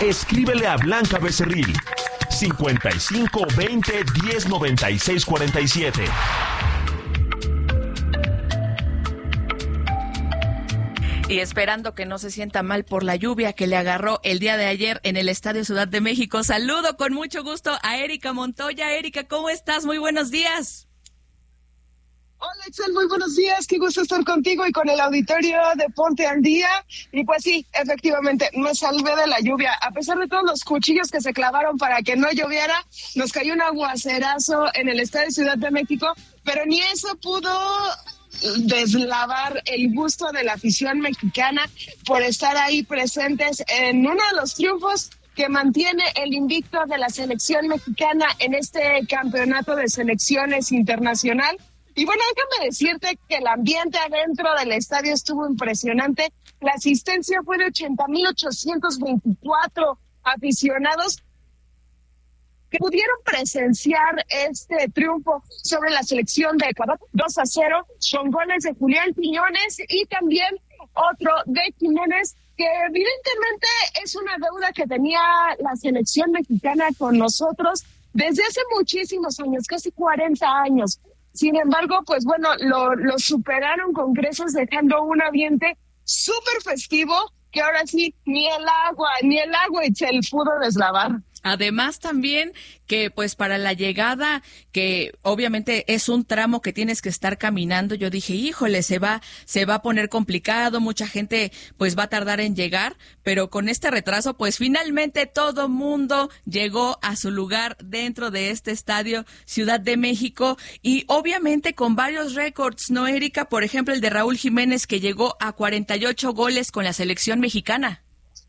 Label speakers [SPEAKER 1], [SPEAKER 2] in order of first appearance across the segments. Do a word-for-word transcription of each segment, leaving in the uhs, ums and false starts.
[SPEAKER 1] Escríbele a Blanca Becerril, cincuenta y cinco veinte diez noventa y seis cuarenta y siete.
[SPEAKER 2] Y esperando que no se sienta mal por la lluvia que le agarró el día de ayer en el Estadio Ciudad de México, saludo con mucho gusto a Erika Montoya. Erika, ¿cómo estás? Muy buenos días.
[SPEAKER 3] Hola, Excel, muy buenos días, qué gusto estar contigo y con el auditorio de Ponte al Día. Y pues sí, efectivamente, me salvé de la lluvia. A pesar de todos los cuchillos que se clavaron para que no lloviera, nos cayó un aguacerazo en el Estadio Ciudad de México, pero ni eso pudo deslavar el gusto de la afición mexicana por estar ahí presentes en uno de los triunfos que mantiene el invicto de la selección mexicana en este campeonato de selecciones internacional. Y bueno, déjame decirte que el ambiente adentro del estadio estuvo impresionante. La asistencia fue de ochenta mil ochocientos veinticuatro aficionados que pudieron presenciar este triunfo sobre la selección de Ecuador, dos a cero, con goles de Julián Quiñones y también otro de Jiménez, que evidentemente es una deuda que tenía la selección mexicana con nosotros desde hace muchísimos años, casi cuarenta años. Sin embargo, pues bueno, lo, lo superaron con creces, dejando un ambiente súper festivo que ahora sí ni el agua, ni el agua y se el pudo deslavar.
[SPEAKER 2] Además también que pues para la llegada, que obviamente es un tramo que tienes que estar caminando, yo dije, híjole, se va, se va a poner complicado, mucha gente pues va a tardar en llegar, pero con este retraso pues finalmente todo mundo llegó a su lugar dentro de este estadio Ciudad de México y obviamente con varios récords, ¿no, Erika? Por ejemplo, el de Raúl Jiménez, que llegó a cuarenta y ocho goles con la selección mexicana.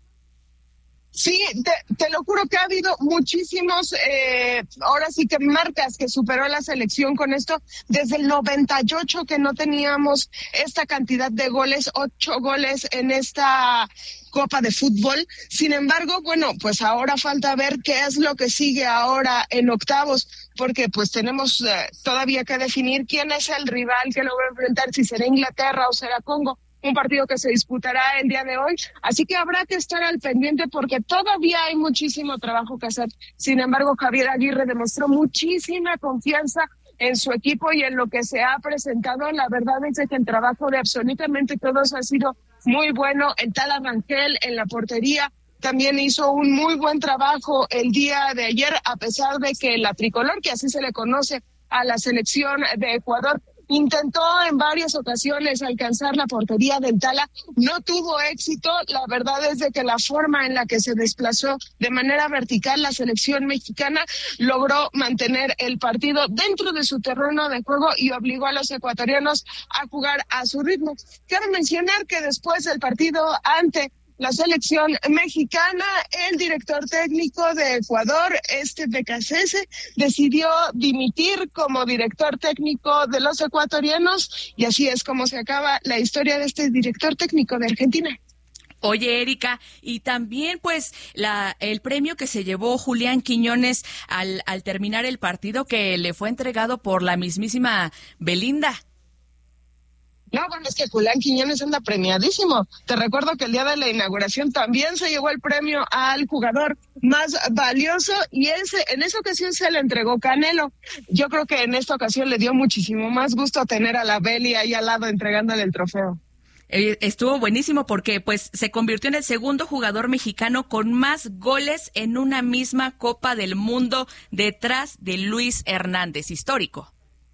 [SPEAKER 3] Sí, te, te lo juro que ha habido muchísimos, eh, ahora sí que marcas que superó la selección con esto. Desde el noventa y ocho que no teníamos esta cantidad de goles, ocho goles en esta Copa de Fútbol. Sin embargo, bueno, pues ahora falta ver qué es lo que sigue ahora en octavos, porque pues tenemos eh, todavía que definir quién es el rival que lo va a enfrentar, si será Inglaterra o será Congo. Un partido que se disputará el día de hoy, así que habrá que estar al pendiente porque todavía hay muchísimo trabajo que hacer. Sin embargo, Javier Aguirre demostró muchísima confianza en su equipo y en lo que se ha presentado. La verdad es que el trabajo de absolutamente todos ha sido muy bueno. El Tala Rangel en la portería también hizo un muy buen trabajo el día de ayer, a pesar de que la tricolor, que así se le conoce a la selección de Ecuador, intentó en varias ocasiones alcanzar la portería del Tala, no tuvo éxito. La verdad es de que la forma en la que se desplazó de manera vertical la selección mexicana logró mantener el partido dentro de su terreno de juego y obligó a los ecuatorianos a jugar a su ritmo. Quiero mencionar que después del partido ante la selección mexicana, el director técnico de Ecuador, este Becasese, decidió dimitir como director técnico de los ecuatorianos y así es como se acaba la historia de este director técnico de Argentina.
[SPEAKER 2] Oye, Erika, y también pues la el premio que se llevó Julián Quiñones al, al terminar el partido, que le fue entregado por la mismísima Belinda.
[SPEAKER 3] No, bueno, es que Julián Quiñones anda premiadísimo. Te recuerdo que el día de la inauguración también se llevó el premio al jugador más valioso y ese, en esa ocasión se le entregó Canelo. Yo creo que en esta ocasión le dio muchísimo más gusto tener a la Beli ahí al lado entregándole el trofeo.
[SPEAKER 2] Estuvo buenísimo porque pues se convirtió en el segundo jugador mexicano con más goles en una misma Copa del Mundo, detrás de Luis Hernández, histórico.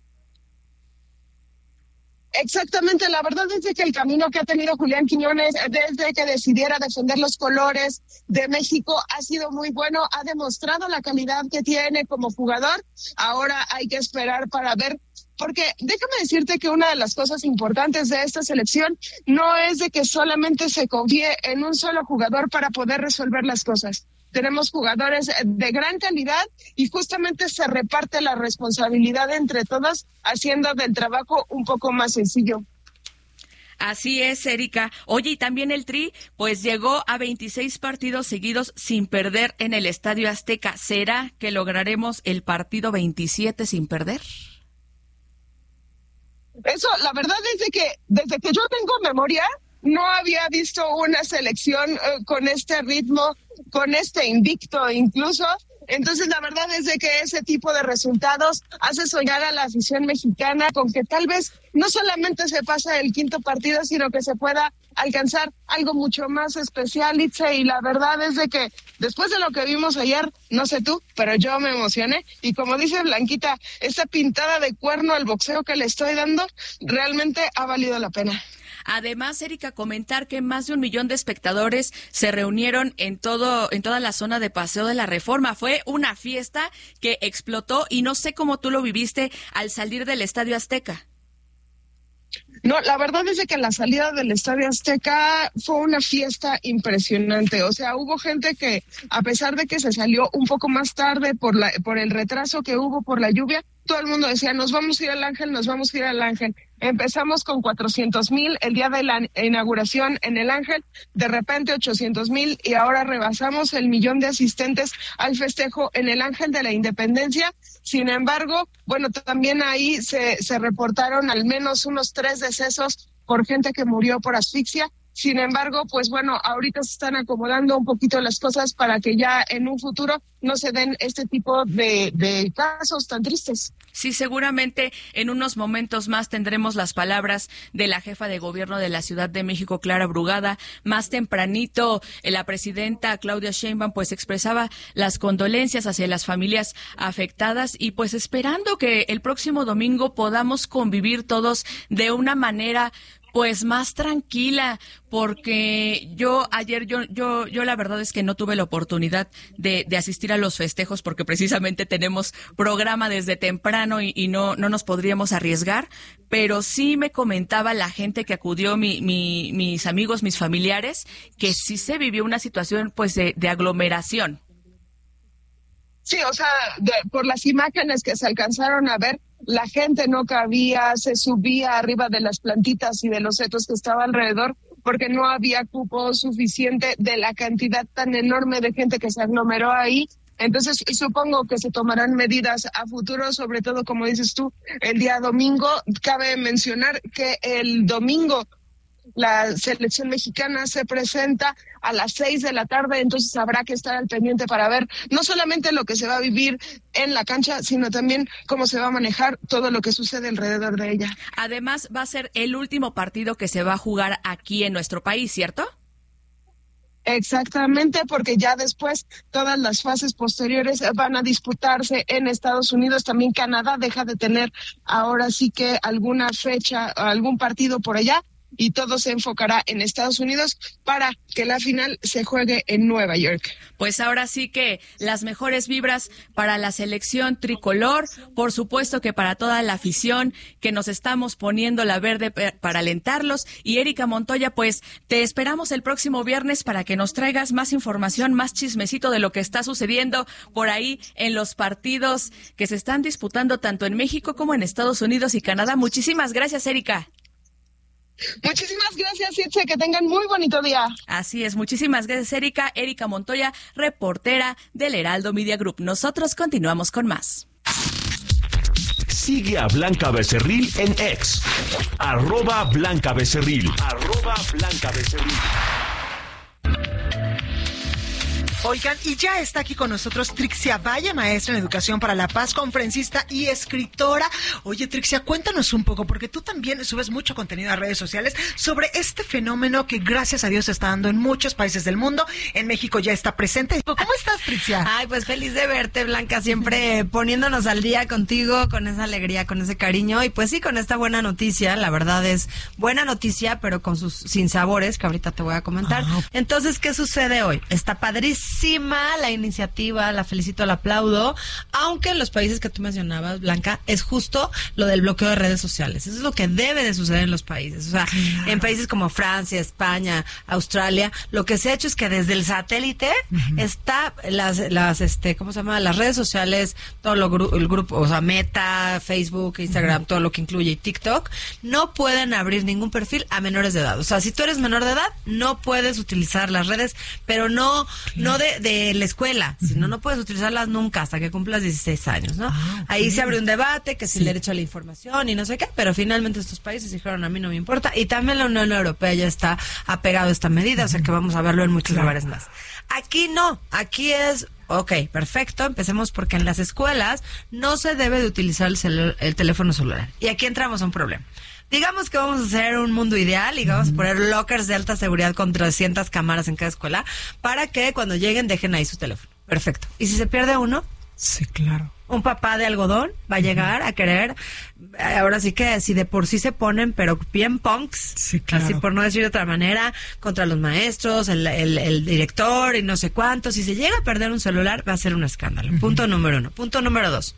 [SPEAKER 3] Exactamente, la verdad es que el camino que ha tenido Julián Quiñones desde que decidiera defender los colores de México ha sido muy bueno, ha demostrado la calidad que tiene como jugador. Ahora hay que esperar para ver, porque déjame decirte que una de las cosas importantes de esta selección no es de que solamente se confíe en un solo jugador para poder resolver las cosas. Tenemos jugadores de gran calidad y justamente se reparte la responsabilidad entre todos, haciendo del trabajo un poco más sencillo.
[SPEAKER 2] Así es, Erika. Oye, y también el Tri, pues llegó a veintiséis partidos seguidos sin perder en el Estadio Azteca. ¿Será que lograremos el partido veintisiete sin perder?
[SPEAKER 3] Eso, la verdad es de que desde que yo tengo memoria, no había visto una selección uh, con este ritmo, con este invicto incluso. Entonces, la verdad es de que ese tipo de resultados hace soñar a la afición mexicana con que tal vez no solamente se pase el quinto partido, sino que se pueda alcanzar algo mucho más especial, Itze, y la verdad es de que después de lo que vimos ayer, no sé tú, pero yo me emocioné, y como dice Blanquita, esta pintada de cuerno al boxeo que le estoy dando, realmente ha valido la pena.
[SPEAKER 2] Además, Erika, comentar que más de un millón de espectadores se reunieron en todo, en toda la zona de Paseo de la Reforma. Fue una fiesta que explotó y no sé cómo tú lo viviste al salir del Estadio Azteca.
[SPEAKER 3] No, la verdad es de que la salida del Estadio Azteca fue una fiesta impresionante. O sea, hubo gente que, a pesar de que se salió un poco más tarde por la, por el retraso que hubo por la lluvia, todo el mundo decía, nos vamos a ir al Ángel, nos vamos a ir al Ángel. Empezamos con cuatrocientos mil el día de la inauguración en el Ángel, de repente ochocientos mil y ahora rebasamos el millón de asistentes al festejo en el Ángel de la Independencia. Sin embargo, bueno, también ahí se, se reportaron al menos unos tres decesos por gente que murió por asfixia. Sin embargo, pues bueno, ahorita se están acomodando un poquito las cosas para que ya en un futuro no se den este tipo de, de casos tan tristes.
[SPEAKER 2] Sí, seguramente en unos momentos más tendremos las palabras de la jefa de gobierno de la Ciudad de México, Clara Brugada. Más tempranito, la presidenta Claudia Sheinbaum pues expresaba las condolencias hacia las familias afectadas y pues esperando que el próximo domingo podamos convivir todos de una manera pues más tranquila, porque yo ayer, yo yo yo la verdad es que no tuve la oportunidad de, de asistir a los festejos porque precisamente tenemos programa desde temprano y, y no no nos podríamos arriesgar, pero sí me comentaba la gente que acudió, mi, mi, mis amigos, mis familiares, que sí se vivió una situación pues de, de aglomeración.
[SPEAKER 3] Sí, o sea, de, por las imágenes que se alcanzaron a ver, la gente no cabía, se subía arriba de las plantitas y de los setos que estaba alrededor porque no había cupo suficiente de la cantidad tan enorme de gente que se aglomeró ahí. Entonces, supongo que se tomarán medidas a futuro, sobre todo, como dices tú, el día domingo. Cabe mencionar que el domingo la selección mexicana se presenta a las seis de la tarde, entonces habrá que estar al pendiente para ver no solamente lo que se va a vivir en la cancha, sino también cómo se va a manejar todo lo que sucede alrededor de ella.
[SPEAKER 2] Además, va a ser el último partido que se va a jugar aquí en nuestro país, ¿cierto?
[SPEAKER 3] Exactamente, porque ya después todas las fases posteriores van a disputarse en Estados Unidos. También Canadá deja de tener ahora sí que alguna fecha, algún partido por allá, y todo se enfocará en Estados Unidos para que la final se juegue en Nueva York.
[SPEAKER 2] Pues ahora sí que las mejores vibras para la selección tricolor, por supuesto que para toda la afición que nos estamos poniendo la verde para alentarlos. Y Erika Montoya, pues te esperamos el próximo viernes para que nos traigas más información, más chismecito de lo que está sucediendo por ahí en los partidos que se están disputando tanto en México como en Estados Unidos y Canadá. Muchísimas gracias, Erika.
[SPEAKER 3] Muchísimas gracias, Itze, que tengan muy bonito día.
[SPEAKER 2] Así es, muchísimas gracias, Erika. Erika Montoya, reportera del Heraldo Media Group. Nosotros continuamos con más.
[SPEAKER 1] Sigue a Blanca Becerril en X, arroba Blanca Becerril, arroba Blanca Becerril.
[SPEAKER 4] Oigan, y ya está aquí con nosotros Trixia Valle, maestra en Educación para la Paz, conferencista y escritora. Oye, Trixia, cuéntanos un poco, porque tú también subes mucho contenido a redes sociales sobre este fenómeno que gracias a Dios se está dando en muchos países del mundo. En México ya está presente. ¿Cómo estás, Trixia?
[SPEAKER 5] Ay, pues feliz de verte, Blanca, siempre poniéndonos al día contigo, con esa alegría, con ese cariño, y pues sí, con esta buena noticia. La verdad es buena noticia, pero con sus sinsabores, que ahorita te voy a comentar. Oh. Entonces, ¿qué sucede hoy? Está padrísimo la iniciativa, la felicito, la aplaudo, aunque en los países que tú mencionabas, Blanca, es justo lo del bloqueo de redes sociales. Eso es lo que debe de suceder en los países. O sea, claro, en países como Francia, España, Australia, lo que se ha hecho es que desde el satélite uh-huh. está las, las, este, ¿cómo se llama? Las redes sociales, todo lo gru- el grupo, o sea, Meta, Facebook, Instagram, uh-huh. todo lo que incluye y TikTok, no pueden abrir ningún perfil a menores de edad. O sea, si tú eres menor de edad, no puedes utilizar las redes, pero no, no de de, de la escuela, uh-huh. si no, no puedes utilizarlas nunca hasta que cumplas dieciséis años, ¿no? Ah, okay. Ahí se abre un debate, que si sí. el derecho a la información y no sé qué, pero finalmente estos países dijeron, a mí no me importa, y también la Unión Europea ya está apegado a esta medida, uh-huh. o sea que vamos a verlo en muchos claro. lugares más. Aquí no, aquí es... Ok, perfecto, empecemos porque en las escuelas no se debe de utilizar el, celu- el teléfono celular. Y aquí entramos a un problema. Digamos que vamos a hacer un mundo ideal y vamos a poner lockers de alta seguridad con trescientas cámaras en cada escuela para que cuando lleguen dejen ahí su teléfono. Perfecto. ¿Y si se pierde uno?
[SPEAKER 4] Sí, claro.
[SPEAKER 5] Un papá de algodón va a llegar a querer, ahora sí que si de por sí se ponen, pero bien punks,
[SPEAKER 4] sí, claro.
[SPEAKER 5] así por no decir de otra manera, contra los maestros, el, el, el director y no sé cuánto. Si se llega a perder un celular, va a ser un escándalo. Uh-huh. Punto número uno. Punto número dos.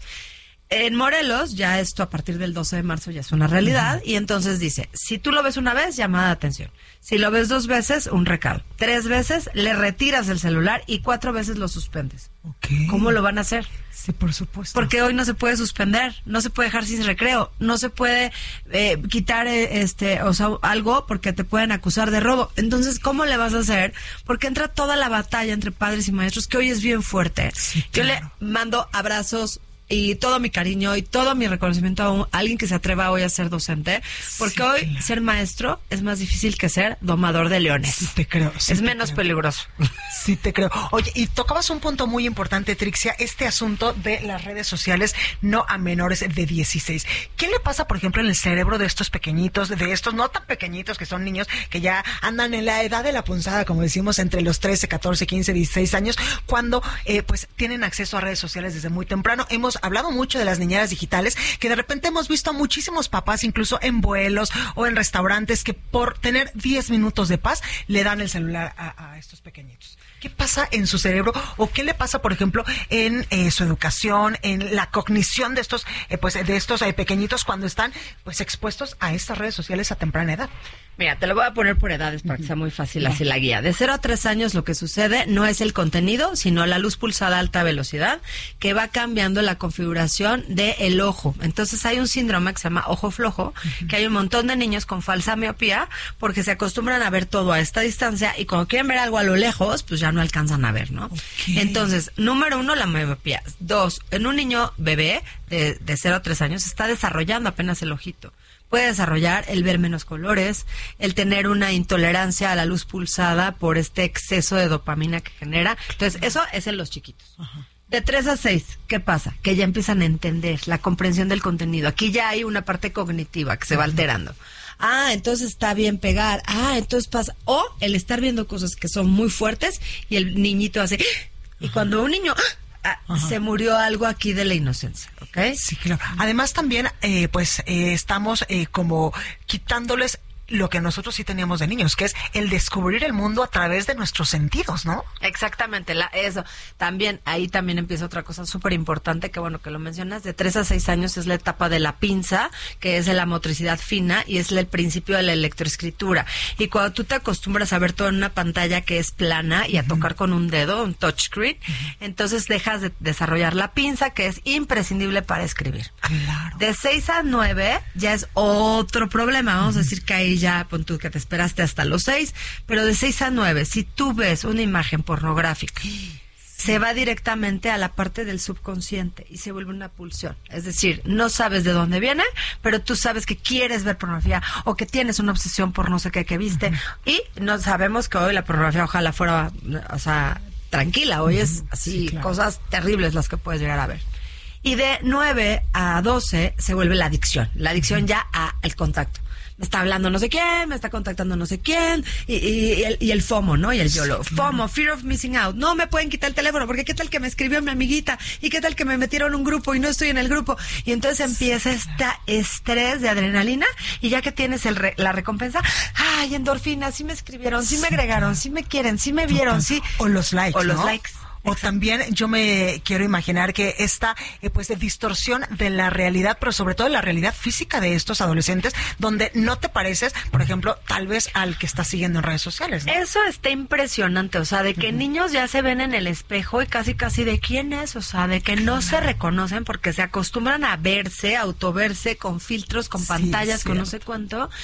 [SPEAKER 5] En Morelos, ya esto a partir del doce de marzo ya es una realidad, uh-huh. y entonces dice, si tú lo ves una vez, llamada de atención. Si lo ves dos veces, un recado. Tres veces, le retiras el celular y cuatro veces lo suspendes.
[SPEAKER 4] Okay.
[SPEAKER 5] ¿Cómo lo van a hacer?
[SPEAKER 4] Sí, por supuesto.
[SPEAKER 5] Porque hoy no se puede suspender, no se puede dejar sin recreo, no se puede eh, quitar eh, este, o sea, algo porque te pueden acusar de robo. Entonces, ¿cómo le vas a hacer? Porque entra toda la batalla entre padres y maestros, que hoy es bien fuerte.
[SPEAKER 4] Sí,
[SPEAKER 5] Yo
[SPEAKER 4] claro.
[SPEAKER 5] le mando abrazos y todo mi cariño y todo mi reconocimiento a, un, a alguien que se atreva hoy a ser docente, porque sí, hoy claro. ser maestro es más difícil que ser domador de leones.
[SPEAKER 4] Sí te creo. Sí
[SPEAKER 5] es
[SPEAKER 4] te
[SPEAKER 5] menos
[SPEAKER 4] creo.
[SPEAKER 5] peligroso.
[SPEAKER 4] Sí te creo. Oye, y tocabas un punto muy importante, Trixia, este asunto de las redes sociales no a menores de dieciséis. ¿Qué le pasa, por ejemplo, en el cerebro de estos pequeñitos, de estos no tan pequeñitos que son niños que ya andan en la edad de la punzada, como decimos, entre los trece, catorce, quince, dieciséis años, cuando eh, pues tienen acceso a redes sociales desde muy temprano? Hemos hablado mucho de las niñeras digitales, que de repente hemos visto a muchísimos papás, incluso en vuelos o en restaurantes, que por tener diez minutos de paz le dan el celular a, a estos pequeñitos. ¿Qué pasa en su cerebro o qué le pasa, por ejemplo, en eh, su educación, en la cognición de estos, eh, pues, de estos eh, pequeñitos cuando están, pues, expuestos a estas redes sociales a temprana edad?
[SPEAKER 5] Mira, te lo voy a poner por edades para que sea muy fácil así la guía. De cero a tres años lo que sucede no es el contenido, sino la luz pulsada a alta velocidad que va cambiando la configuración del ojo. Entonces hay un síndrome que se llama ojo flojo, uh-huh. que hay un montón de niños con falsa miopía porque se acostumbran a ver todo a esta distancia y cuando quieren ver algo a lo lejos, pues ya no alcanzan a ver, ¿no? Okay. Entonces, número uno, la miopía. Dos, en un niño bebé de, de cero a tres años está desarrollando apenas el ojito. Puede desarrollar el ver menos colores, el tener una intolerancia a la luz pulsada por este exceso de dopamina que genera. Entonces, eso es en los chiquitos. Ajá. De tres a seis, ¿qué pasa? Que ya empiezan a entender la comprensión del contenido. Aquí ya hay una parte cognitiva que se va alterando. Ah, entonces está bien pegar. Ah, entonces pasa. O el estar viendo cosas que son muy fuertes y el niñito hace... Y cuando un niño... Ah, se murió algo aquí de la inocencia, ¿ok?
[SPEAKER 4] Sí, claro. Además también, eh, pues, eh, estamos eh, como quitándoles lo que nosotros sí teníamos de niños, que es el descubrir el mundo a través de nuestros sentidos, ¿no?
[SPEAKER 5] Exactamente, la, eso. También, ahí también empieza otra cosa súper importante, que bueno que lo mencionas, de tres a seis años es la etapa de la pinza, que es de la motricidad fina y es el principio de la electroescritura. Y cuando tú te acostumbras a ver todo en una pantalla que es plana y a uh-huh. tocar con un dedo, un touchscreen, uh-huh. entonces dejas de desarrollar la pinza, que es imprescindible para escribir.
[SPEAKER 4] Claro.
[SPEAKER 5] De seis a nueve ya es otro problema, vamos uh-huh. a decir que ahí ya pon tú que te esperaste hasta los seis, pero de seis a nueve, si tú ves una imagen pornográfica, sí. se va directamente a la parte del subconsciente y se vuelve una pulsión. Es decir, no sabes de dónde viene, pero tú sabes que quieres ver pornografía o que tienes una obsesión por no sé qué que viste. Uh-huh. Y no sabemos que hoy la pornografía ojalá fuera, o sea, tranquila. Hoy uh-huh. es así, sí, claro. cosas terribles las que puedes llegar a ver. Y de nueve a doce se vuelve la adicción. La adicción uh-huh. ya al contacto. Me está hablando no sé quién, me está contactando no sé quién, y, y, y, el, y el FOMO, ¿no? Y el YOLO. Sí, claro. FOMO, Fear of Missing Out. No me pueden quitar el teléfono, porque qué tal que me escribió mi amiguita, y qué tal que me metieron un grupo y no estoy en el grupo. Y entonces empieza sí, claro. este estrés de adrenalina, y ya que tienes el re, la recompensa, ¡ay, endorfina! Sí me escribieron, sí, sí me agregaron, claro. sí me quieren, sí me vieron, sí.
[SPEAKER 4] O los likes,
[SPEAKER 5] O los
[SPEAKER 4] ¿no?
[SPEAKER 5] likes.
[SPEAKER 4] O también yo me quiero imaginar que esta eh, pues de distorsión de la realidad, pero sobre todo de la realidad física de estos adolescentes, donde no te pareces, por ejemplo, tal vez al que estás siguiendo en redes sociales, ¿no?
[SPEAKER 5] Eso está impresionante, o sea, de que uh-huh. niños ya se ven en el espejo y casi casi de quién es, o sea, de que no se reconocen porque se acostumbran a verse, a autoverse con filtros, con pantallas, sí, con no sé cuánto.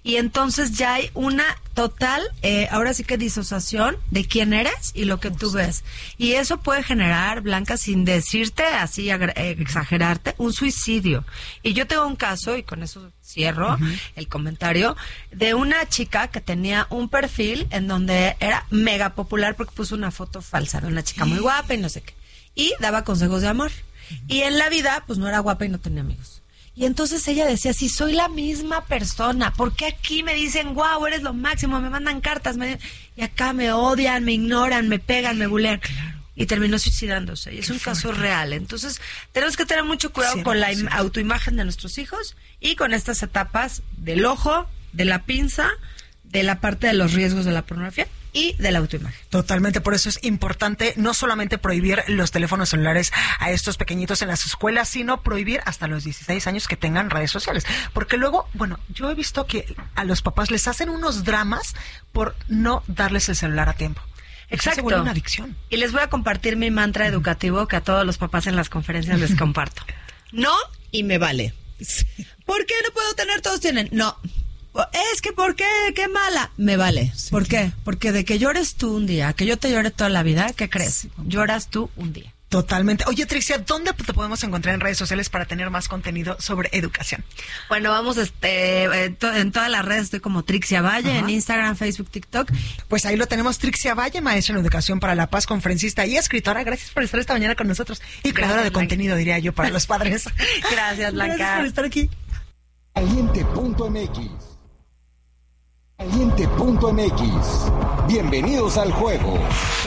[SPEAKER 5] y entonces ya hay una total, eh, ahora sí que disociación de quién eres y lo que tú ves. Y eso puede generar, Blanca, sin decirte así, agra- eh, exagerarte, un suicidio. Y yo tengo un caso, y con eso cierro uh-huh. el comentario, de una chica que tenía un perfil en donde era mega popular porque puso una foto falsa de una chica muy guapa y no sé qué. Y daba consejos de amor. Uh-huh. Y en la vida, pues no era guapa y no tenía amigos. Y entonces ella decía, si soy la misma persona, ¿por qué aquí me dicen, guau, eres lo máximo, me mandan cartas, me... y acá me odian, me ignoran, me pegan, me bulean? Claro. Y terminó suicidándose, y es qué un fuerte. Caso real. Entonces, tenemos que tener mucho cuidado sí, con la sí. autoimagen de nuestros hijos y con estas etapas del ojo, de la pinza, de la parte de los riesgos de la pornografía y de la autoimagen.
[SPEAKER 4] Totalmente, por eso es importante no solamente prohibir los teléfonos celulares a estos pequeñitos en las escuelas, sino prohibir hasta los dieciséis años que tengan redes sociales. Porque luego, bueno, yo he visto que a los papás les hacen unos dramas por no darles el celular a tiempo.
[SPEAKER 5] Exacto.
[SPEAKER 4] Se vuelve una adicción.
[SPEAKER 5] Y les voy a compartir mi mantra educativo que a todos los papás en las conferencias les comparto. No y me vale. ¿Por qué no puedo tener? Todos tienen. No. Es que, ¿por qué? ¡Qué mala! Me vale. Sí, ¿por qué? Porque de que llores tú un día, que yo te llore toda la vida, ¿qué crees? Sí. Lloras tú un día.
[SPEAKER 4] Totalmente. Oye, Trixia, ¿dónde te podemos encontrar en redes sociales para tener más contenido sobre educación?
[SPEAKER 5] Bueno, vamos, este, en, to- en todas las redes estoy como Trixia Valle, ajá. En Instagram, Facebook, TikTok.
[SPEAKER 4] Pues ahí lo tenemos, Trixia Valle, maestra en Educación para la Paz, conferencista y escritora. Gracias por estar esta mañana con nosotros. Y creadora de Blanca. Contenido, diría yo, para los padres.
[SPEAKER 5] Gracias, Blanca.
[SPEAKER 4] Gracias por estar aquí.
[SPEAKER 6] Caliente punto M X. Caliente punto M X. Bienvenidos al juego.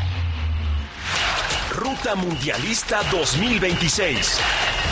[SPEAKER 1] Ruta Mundialista dos mil veintiséis.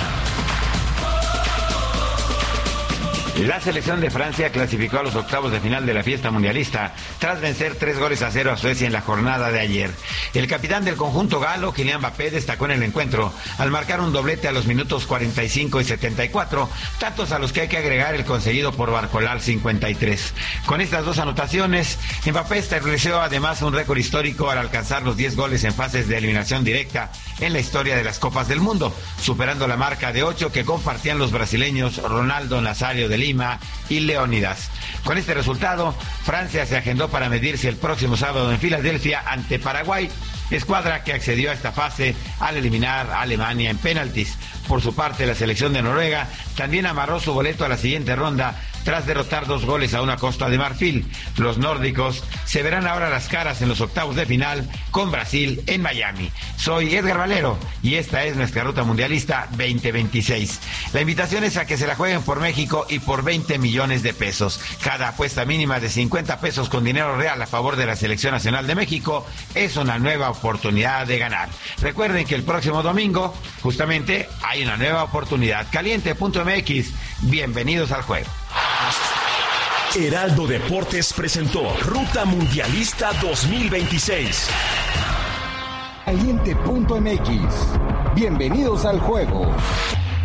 [SPEAKER 7] La selección de Francia clasificó a los octavos de final de la fiesta mundialista tras vencer tres goles a cero a Suecia en la jornada de ayer. El capitán del conjunto galo, Kylian Mbappé, destacó en el encuentro al marcar un doblete a los minutos cuarenta y cinco y setenta y cuatro, tantos a los que hay que agregar el conseguido por Barcola al cincuenta y tres. Con estas dos anotaciones, Mbappé estableció además un récord histórico al alcanzar los diez goles en fases de eliminación directa en la historia de las Copas del Mundo, superando la marca de ocho que compartían los brasileños Ronaldo Nazario de Lima y Leónidas. Con este resultado, Francia se agendó para medirse el próximo sábado en Filadelfia ante Paraguay, escuadra que accedió a esta fase al eliminar a Alemania en penaltis. Por su parte, la selección de Noruega también amarró su boleto a la siguiente ronda tras derrotar dos goles a una Costa de Marfil. Los nórdicos se verán ahora las caras en los octavos de final con Brasil en Miami. Soy Edgar Valero y esta es nuestra Ruta Mundialista veinte veintiséis. La invitación es a que se la jueguen por México y por veinte millones de pesos. Cada apuesta mínima de cincuenta pesos con dinero real a favor de la Selección Nacional de México es una nueva oportunidad de ganar. Recuerden que el próximo domingo justamente hay una nueva oportunidad. Caliente punto M X, bienvenidos al juego.
[SPEAKER 1] Heraldo Deportes presentó Ruta Mundialista dos mil veintiséis.
[SPEAKER 6] Caliente punto M X. Bienvenidos al juego.